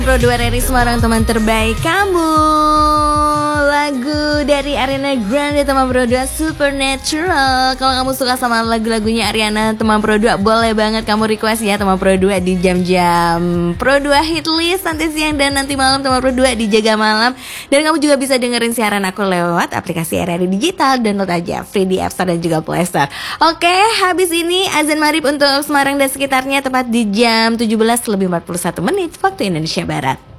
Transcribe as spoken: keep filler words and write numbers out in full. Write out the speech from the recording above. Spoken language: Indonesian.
Pro dua R R I Semarang, teman terbaik kamu. Lagu dari Ariana Grande, teman Pro dua, Supernatural. Kalau kamu suka sama lagu-lagunya Ariana, teman Pro dua, boleh banget kamu request ya teman Pro dua di jam-jam Pro dua hit list nanti siang dan nanti malam teman Pro dua di Jaga Malam. Dan kamu juga bisa dengerin siaran aku lewat aplikasi R R I Digital. Download aja free di App Store dan juga Play Store. Oke, habis ini azan maghrib untuk Semarang dan sekitarnya tepat di jam tujuh belas lebih empat puluh satu menit waktu Indonesia Barat.